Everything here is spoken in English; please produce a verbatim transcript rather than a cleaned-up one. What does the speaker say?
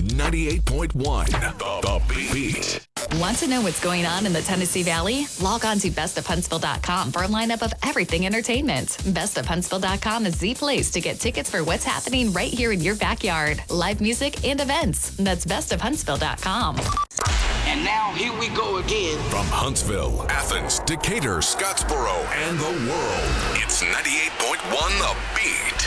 ninety-eight point one The Beat. Want to know what's going on in the Tennessee Valley? Log on to best of huntsville dot com for a lineup of everything entertainment. best of huntsville dot com is the place to get tickets for what's happening right here in your backyard. Live music and events. That's best of huntsville dot com. And now here we go again. From Huntsville, Athens, Decatur, Scottsboro, and the world, it's ninety-eight point one The Beat.